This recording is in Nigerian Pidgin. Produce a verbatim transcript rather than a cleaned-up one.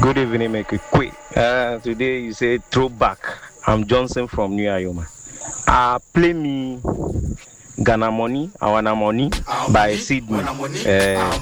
Good evening, make it quick. Uh, today you say throwback. I'm Johnson from New Ayoma. Uh, play me Ghana Money, Awana Money Our by money, Sydney. when our money, Uh, our